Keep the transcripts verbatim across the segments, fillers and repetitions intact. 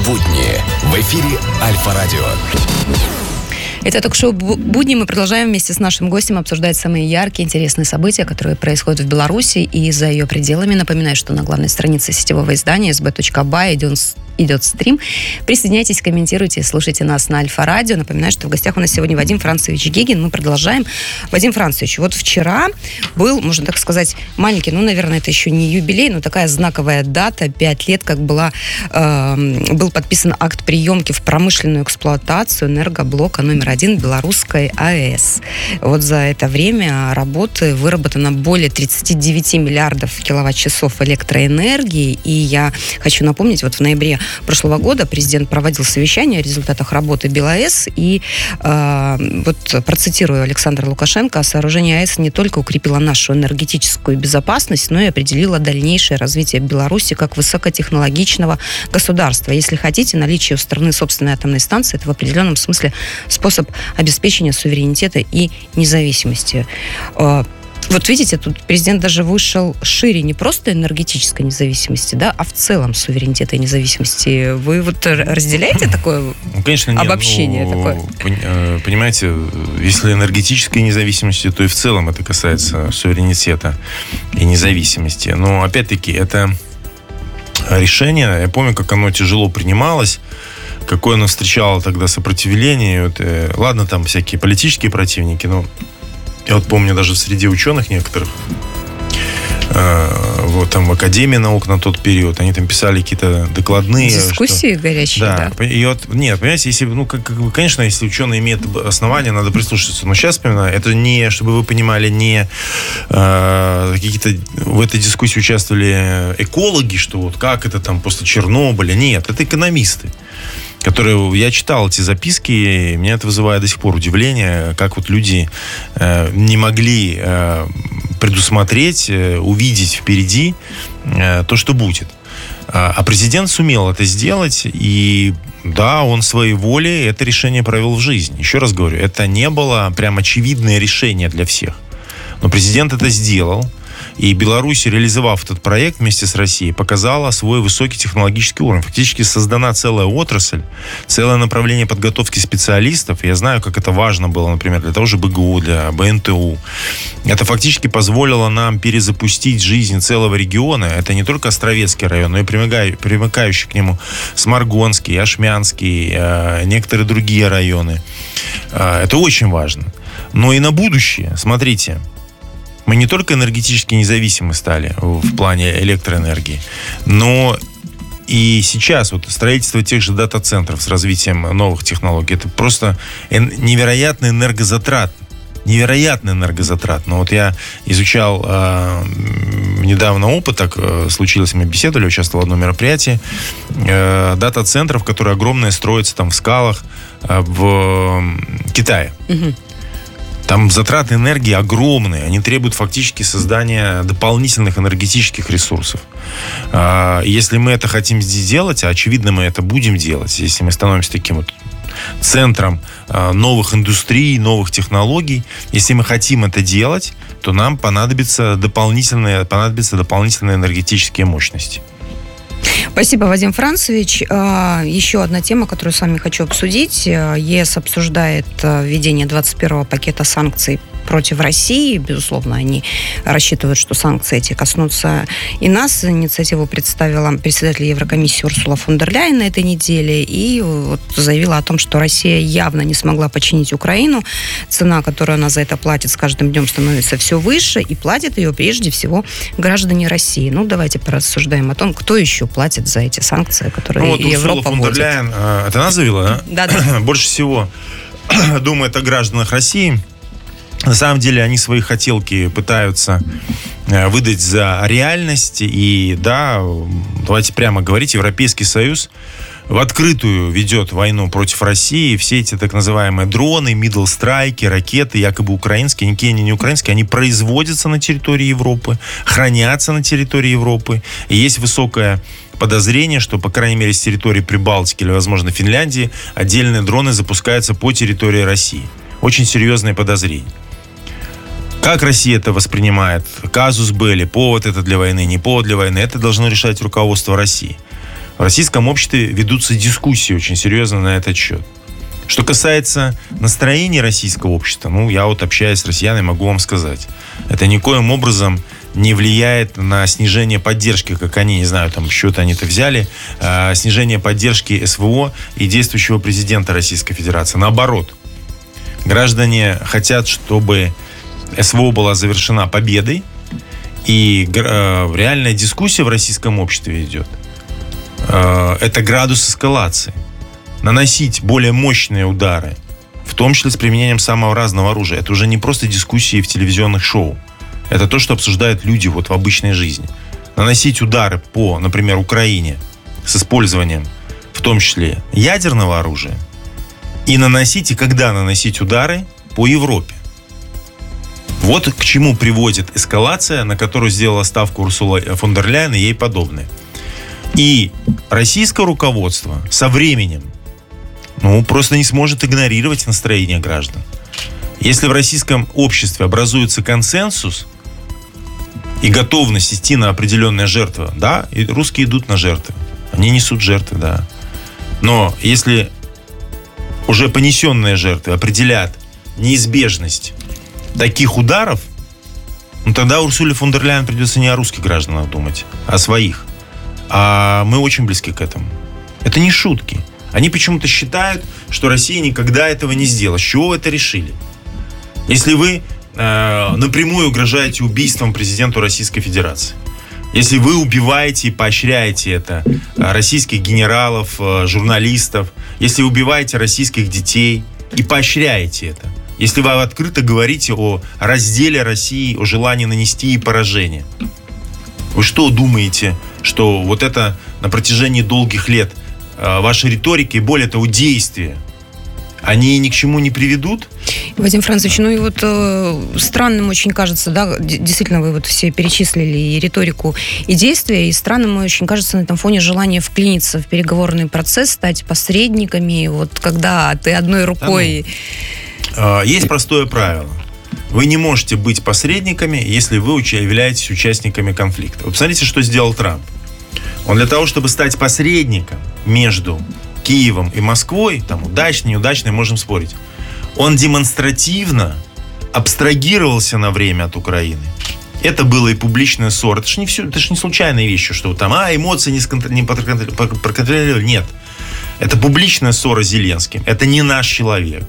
будни в эфире Альфа-радио. Это ток-шоу «Будни». Мы продолжаем вместе с нашим гостем обсуждать самые яркие, интересные события, которые происходят в Беларуси и за ее пределами. Напоминаю, что на главной странице сетевого издания эс бэ точка бай идет, идет стрим. Присоединяйтесь, комментируйте, слушайте нас на Альфа-радио. Напоминаю, что в гостях у нас сегодня Вадим Францевич Гигин. Мы продолжаем. Вадим Францевич, вот вчера был, можно так сказать, маленький, ну, наверное, это еще не юбилей, но такая знаковая дата, пять лет, как была, э, был подписан акт приемки в промышленную эксплуатацию энергоблока номер один Белорусской АЭС. Вот за это время работы выработано более тридцать девять миллиардов киловатт-часов электроэнергии. И я хочу напомнить, вот в ноябре прошлого года президент проводил совещание о результатах работы БелАЭС. И э, вот процитирую Александра Лукашенко: сооружение АЭС не только укрепило нашу энергетическую безопасность, но и определило дальнейшее развитие Беларуси как высокотехнологичного государства. Если хотите, наличие у страны собственной атомной станции — это в определенном смысле способ обеспечения суверенитета и независимости. Вот видите, тут президент даже вышел шире не просто энергетической независимости, да, а в целом суверенитета и независимости. Вы вот разделяете такое ну, конечно, нет, обобщение? Ну, такое? Понимаете, если энергетической независимости, то и в целом это касается суверенитета и независимости. Но опять-таки это решение, я помню, как оно тяжело принималось, какое оно встречало тогда сопротивление. Вот, э, ладно, там всякие политические противники, но я вот помню даже среди ученых некоторых, э, вот там в Академии наук на тот период, они там писали какие-то докладные. Дискуссии что, горячие, да. да. И вот, нет, понимаете, если, ну, как, конечно, если ученые имеют основания, надо прислушаться. Но сейчас, вспоминаю, это не, чтобы вы понимали, не э, какие-то в этой дискуссии участвовали экологи, что вот как это там после Чернобыля. Нет, это экономисты, которые, я читал эти записки, и меня это вызывает до сих пор удивление, как вот люди э, не могли э, предусмотреть, э, увидеть впереди э, то, что будет. А президент сумел это сделать, и да, он своей волей это решение провел в жизнь. Еще раз говорю, это не было прям очевидное решение для всех. Но президент это сделал. И Беларусь, реализовав этот проект вместе с Россией, показала свой высокий технологический уровень. Фактически создана целая отрасль, целое направление подготовки специалистов. Я знаю, как это важно было, например, для того же бэ гэ у, для бэ эн тэ у. Это фактически позволило нам перезапустить жизнь целого региона. Это не только Островецкий район, но и примыкающий к нему Сморгонский, Ашмянский, некоторые другие районы. Это очень важно. Но и на будущее, смотрите, мы не только энергетически независимы стали в плане электроэнергии, но и сейчас вот строительство тех же дата-центров с развитием новых технологий — это просто невероятно энергозатратно. Невероятно энергозатратно. Вот я изучал э, недавно опыт, так э, случилось, мы беседовали, участвовал в одном мероприятии, э, дата-центров, которые огромные строятся там в скалах э, в Китае. Угу. Там затраты энергии огромные. Они требуют фактически создания дополнительных энергетических ресурсов. Если мы это хотим сделать, а очевидно, мы это будем делать, если мы становимся таким вот центром новых индустрий, новых технологий, если мы хотим это делать, то нам понадобятся дополнительные, понадобятся дополнительные энергетические мощности. Спасибо, Вадим Францевич. Еще одна тема, которую с вами хочу обсудить. ЕС обсуждает введение двадцать первого пакета санкций против России. Безусловно, они рассчитывают, что санкции эти коснутся и нас. Инициативу представила председатель Еврокомиссии Урсула фон дер Ляйен на этой неделе и вот заявила о том, что Россия явно не смогла починить Украину. Цена, которую она за это платит, с каждым днем становится все выше, и платят ее прежде всего граждане России. Ну, давайте порассуждаем о том, кто еще платит за эти санкции, которые ну, вот Европа Урсула фон дер Ляйен, это она заявила, да? Да, да. Больше всего думает о гражданах России. На самом деле они свои хотелки пытаются выдать за реальность. И да, давайте прямо говорить, Европейский Союз в открытую ведет войну против России. Все эти так называемые дроны, middle страйки, ракеты, якобы украинские, никакие они не украинские, они производятся на территории Европы, хранятся на территории Европы. И есть высокое подозрение, что, по крайней мере, с территории Прибалтики или, возможно, Финляндии отдельные дроны запускаются по территории России. Очень серьезное подозрение. Как Россия это воспринимает? Казус белли, повод это для войны, не повод для войны, это должно решать руководство России. В российском обществе ведутся дискуссии очень серьезно на этот счет. Что касается настроения российского общества, ну, я вот общаясь с россиянами, могу вам сказать, это никоим образом не влияет на снижение поддержки, как они, не знаю, там счет они-то взяли, э, снижение поддержки СВО и действующего президента Российской Федерации. Наоборот, граждане хотят, чтобы СВО была завершена победой, и э, реальная дискуссия в российском обществе идет. Э, это градус эскалации. Наносить более мощные удары, в том числе с применением самого разного оружия. Это уже не просто дискуссии в телевизионных шоу. Это то, что обсуждают люди вот в обычной жизни. Наносить удары по, например, Украине с использованием, в том числе, ядерного оружия. И наносить, и когда наносить удары по Европе. Вот к чему приводит эскалация, на которую сделала ставку Урсула фон дер Ляйен и ей подобные. И российское руководство со временем ну, просто не сможет игнорировать настроение граждан. Если в российском обществе образуется консенсус и готовность идти на определенные жертвы, да, и русские идут на жертвы. Они несут жертвы, да. Но если уже понесенные жертвы определят неизбежность таких ударов, ну, тогда Урсуле фон дер Ляйен придется не о русских гражданах думать, а о своих. А мы очень близки к этому. Это не шутки. Они почему-то считают, что Россия никогда этого не сделала. С чего вы это решили? Если вы э, напрямую угрожаете убийством президенту Российской Федерации, если вы убиваете и поощряете это э, российских генералов, э, журналистов, если вы убиваете российских детей и поощряете это, если вы открыто говорите о разделе России, о желании нанести ей поражение, вы что думаете, что вот это на протяжении долгих лет вашей риторики и, более того, действия, они ни к чему не приведут? Вадим Францович, ну и вот э, странным очень кажется, да, действительно вы вот все перечислили и риторику, и действия, и странным очень кажется на этом фоне желание вклиниться в переговорный процесс, стать посредниками, вот когда ты одной рукой... Да, ну, есть простое правило. Вы не можете быть посредниками, если вы являетесь участниками конфликта. Вы посмотрите, что сделал Трамп. Он для того, чтобы стать посредником между Киевом и Москвой, там удачно, неудачно, можем спорить, он демонстративно абстрагировался на время от Украины. Это было и публичная ссора. Это же не, все, это же не случайные вещи, что там, а, эмоции не, сконтр... не проконтролировали. Нет. Это публичная ссора с Зеленским. Это не наш человек.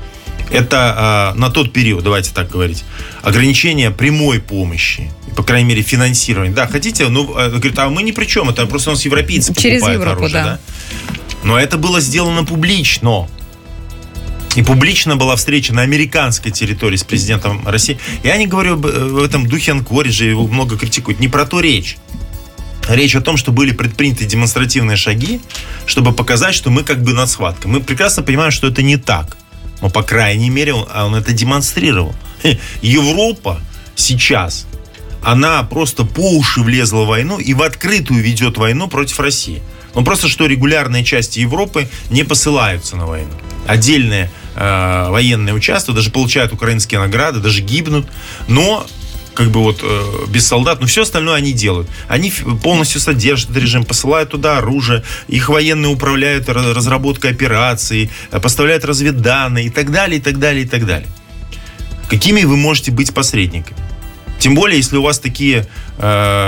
Это э, на тот период, давайте так говорить, ограничение прямой помощи, по крайней мере, финансирования. Да, хотите, ну, говорит, а мы ни при чем, это просто у нас европейцы Через покупают Европу, оружие. Да. Да? Но это было сделано публично. И публично была встреча на американской территории с президентом России. Я не говорю в этом духе Анкориджа, его много критикуют. Не про то речь. Речь о том, что были предприняты демонстративные шаги, чтобы показать, что мы как бы над схваткой. Мы прекрасно понимаем, что это не так. Но, по крайней мере, он, он это демонстрировал. Европа сейчас, она просто по уши влезла в войну и в открытую ведет войну против России. Ну, просто что регулярные части Европы не посылаются на войну. Отдельные э, военные участвуют, даже получают украинские награды, даже гибнут. Но, как бы вот, э, без солдат, но все остальное они делают. Они полностью содержат режим, посылают туда оружие, их военные управляют разработкой операций, поставляют разведданные и так далее, и так далее, и так далее. Какими вы можете быть посредниками? Тем более, если у вас такие э,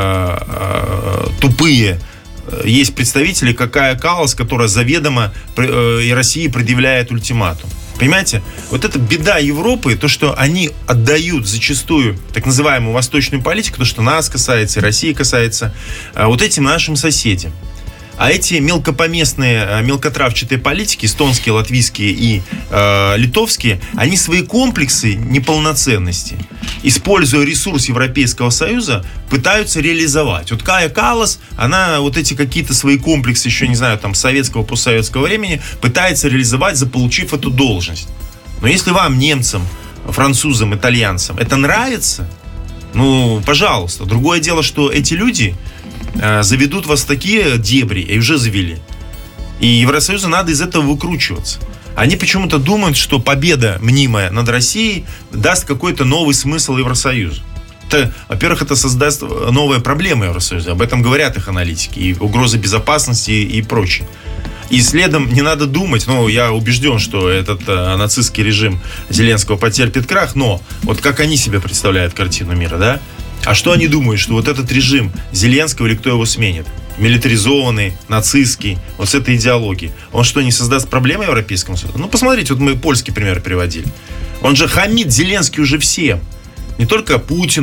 э, тупые есть представители, как Кая Каллас, которая заведомо э, и России предъявляет ультиматум. Понимаете? Вот это беда Европы, то, что они отдают зачастую так называемую восточную политику, то, что нас касается и России касается, э, вот этим нашим соседям. А эти мелкопоместные, мелкотравчатые политики, эстонские, латвийские и э, литовские, они свои комплексы неполноценности, используя ресурс Европейского Союза, пытаются реализовать. Вот Кая Каллас, она вот эти какие-то свои комплексы, еще не знаю, там, советского, постсоветского времени, пытается реализовать, заполучив эту должность. Но если вам, немцам, французам, итальянцам, это нравится, ну, пожалуйста. Другое дело, что эти люди заведут вас в такие дебри, и уже завели. И Евросоюзу надо из этого выкручиваться. Они почему-то думают, что победа мнимая над Россией даст какой-то новый смысл Евросоюзу. Это, во-первых, это создаст новые проблемы в Евросоюзе. Об этом говорят их аналитики. И угрозы безопасности, и прочее. И следом не надо думать, ну, я убежден, что этот э, нацистский режим Зеленского потерпит крах, но вот как они себе представляют картину мира, да? А что они думают, что вот этот режим Зеленского или кто его сменит? Милитаризованный, нацистский, вот с этой идеологией. Он что, не создаст проблемы Европейскому Союзу? Ну, посмотрите, вот мы польский пример приводили. Он же хамит Зеленский уже всем. Не только Путину.